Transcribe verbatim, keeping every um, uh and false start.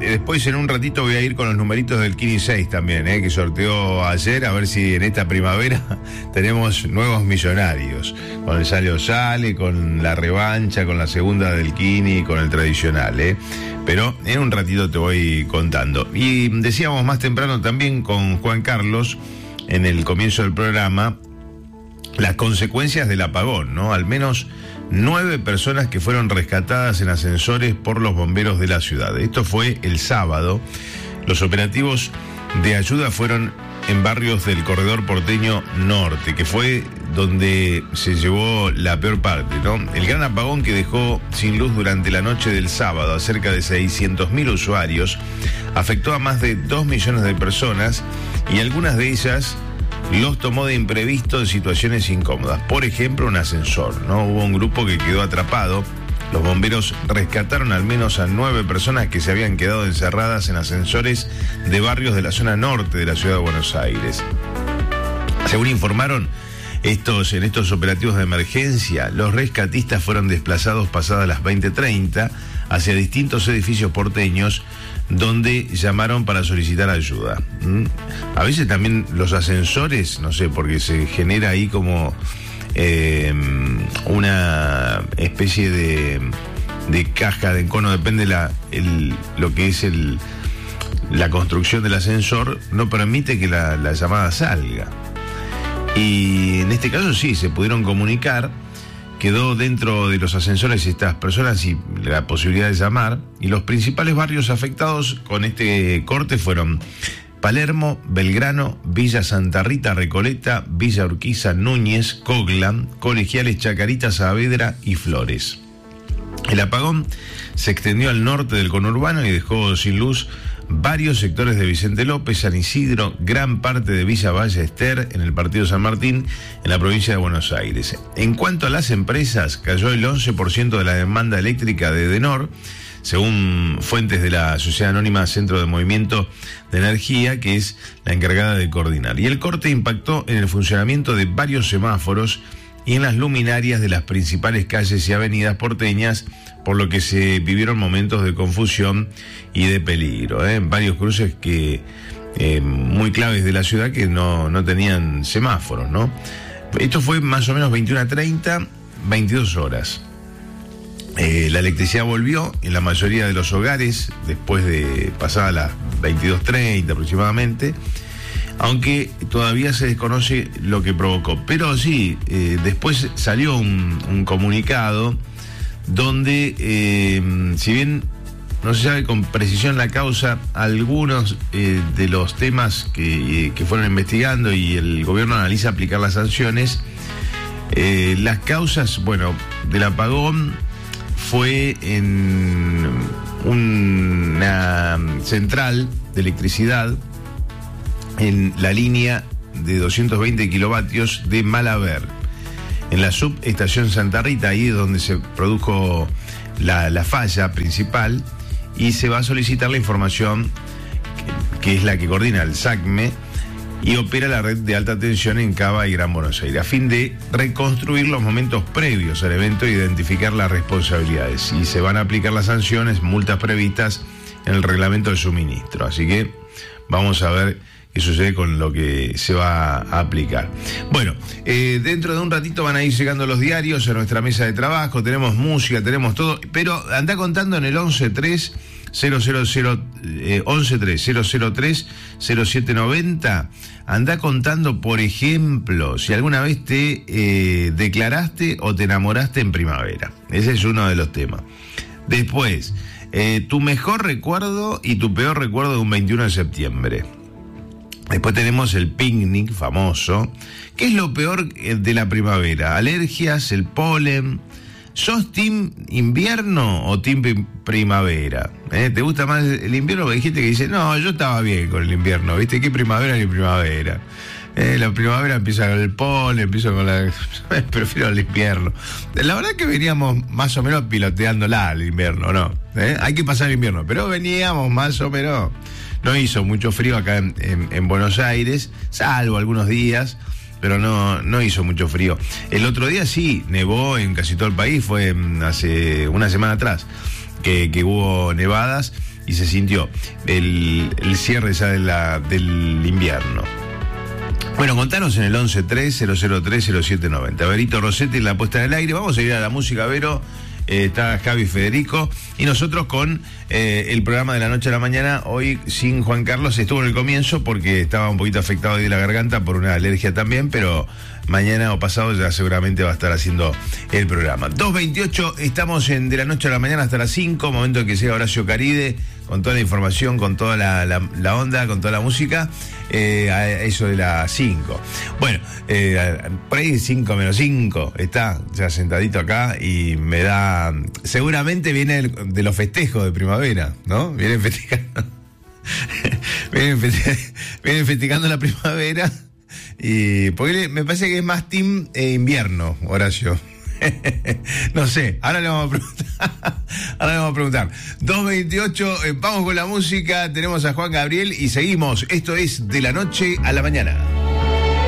después en un ratito voy a ir con los numeritos del Kini seis también, eh, que sorteó ayer, a ver si en esta primavera tenemos nuevos millonarios. Con el Sale o Sale, con la revancha, con la segunda del Kini, con el tradicional, eh. Pero en un ratito te voy contando. Y decíamos más temprano también con Juan Carlos, en el comienzo del programa, las consecuencias del apagón, ¿no? Al menos nueve personas que fueron rescatadas en ascensores por los bomberos de la ciudad. Esto fue el sábado. Los operativos de ayuda fueron en barrios del corredor porteño norte, que fue donde se llevó la peor parte, ¿no? El gran apagón que dejó sin luz durante la noche del sábado a cerca de seiscientos mil usuarios afectó a más de dos millones de personas y algunas de ellas los tomó de imprevisto en situaciones incómodas. Por ejemplo, un ascensor, ¿no? Hubo un grupo que quedó atrapado. Los bomberos rescataron al menos a nueve personas que se habían quedado encerradas en ascensores de barrios de la zona norte de la ciudad de Buenos Aires. Según informaron estos, en estos operativos de emergencia, los rescatistas fueron desplazados pasadas las veinte treinta hacia distintos edificios porteños donde llamaron para solicitar ayuda. ¿Mm? A veces también los ascensores, no sé, porque se genera ahí como eh, una especie de, de caja de encono, depende la, el, lo que es el, la construcción del ascensor, no permite que la, la llamada salga. Y en este caso sí, se pudieron comunicar. Quedó dentro de los ascensores estas personas y la posibilidad de llamar. Y los principales barrios afectados con este corte fueron Palermo, Belgrano, Villa Santa Rita, Recoleta, Villa Urquiza, Núñez, Coglan, Colegiales, Chacarita, Saavedra y Flores. El apagón se extendió al norte del conurbano y dejó sin luz varios sectores de Vicente López, San Isidro, gran parte de Villa Ballester, en el partido San Martín, en la provincia de Buenos Aires. En cuanto a las empresas, cayó el once por ciento de la demanda eléctrica de Edenor, según fuentes de la Sociedad Anónima Centro de Movimiento de Energía, que es la encargada de coordinar. Y el corte impactó en el funcionamiento de varios semáforos y en las luminarias de las principales calles y avenidas porteñas, por lo que se vivieron momentos de confusión y de peligro, ¿eh? Varios cruces que eh, muy claves de la ciudad que no, no tenían semáforos, ¿no? Esto fue más o menos veintiuna treinta, veintidós horas. Eh, la electricidad volvió en la mayoría de los hogares después de pasadas las veintidós treinta aproximadamente, aunque todavía se desconoce lo que provocó. Pero sí, eh, después salió un, un comunicado donde, eh, si bien no se sabe con precisión la causa, algunos eh, de los temas que, eh, que fueron investigando y el gobierno analiza aplicar las sanciones, eh, las causas, bueno, del apagón fue en una central de electricidad en la línea de doscientos veinte kilovatios de Malaber, en la subestación Santa Rita, ahí es donde se produjo la, la falla principal, y se va a solicitar la información que, que es la que coordina el SACME y opera la red de alta tensión en Cava y Gran Buenos Aires, a fin de reconstruir los momentos previos al evento e identificar las responsabilidades. Y se van a aplicar las sanciones, multas previstas en el reglamento de suministro. Así que vamos a ver qué sucede con lo que se va a aplicar. Bueno, eh, dentro de un ratito van a ir llegando los diarios a nuestra mesa de trabajo, tenemos música, tenemos todo, pero anda contando en el once tres cero cero cero eh, once tres cero cero tres cero siete noventa. Anda contando, por ejemplo, si alguna vez te eh, declaraste o te enamoraste en primavera. Ese es uno de los temas. Después, eh, tu mejor recuerdo y tu peor recuerdo de un veintiuno de septiembre. Después tenemos el picnic famoso. ¿Qué es lo peor de la primavera? Alergias, el polen. ¿Sos team invierno o team primavera? ¿Eh? ¿Te gusta más el invierno? Porque hay gente que dice, no, yo estaba bien con el invierno, ¿viste? ¿Qué primavera ni primavera? Eh, la primavera empieza con el polen, empieza con la... Prefiero el invierno. La verdad que veníamos más o menos piloteándola el invierno, ¿no? ¿Eh? Hay que pasar el invierno, pero veníamos más o menos... No hizo mucho frío acá en, en, en Buenos Aires, salvo algunos días, pero no, no hizo mucho frío. El otro día sí, nevó en casi todo el país, fue hace una semana atrás que, que hubo nevadas, y se sintió el, el cierre ya de la, del invierno. Bueno, contanos en el once tres cero cero tres cero siete noventa. Verito Rossetti en la puesta en el aire. Vamos a ir a la música, Vero. Eh, está Javi Federico y nosotros con eh, el programa de la noche a la mañana. Hoy sin Juan Carlos, estuvo en el comienzo porque estaba un poquito afectado de la garganta por una alergia también, pero mañana o pasado ya seguramente va a estar haciendo el programa. dos veintiocho, estamos en de la noche a la mañana hasta las cinco, momento en que llega Horacio Caride con toda la información, con toda la, la, la onda, con toda la música, eh, a eso de las cinco. Bueno, eh, por ahí cinco menos cinco, está ya sentadito acá y me da... Seguramente viene el, de los festejos de primavera, ¿no? Vienen festejando... vienen, feste, vienen festejando la primavera y... Porque me parece que es más team eh, invierno, Horacio. No sé, ahora le vamos a preguntar. Ahora le vamos a preguntar. dos veintiocho, eh, vamos con la música. Tenemos a Juan Gabriel y seguimos. Esto es De la Noche a la Mañana.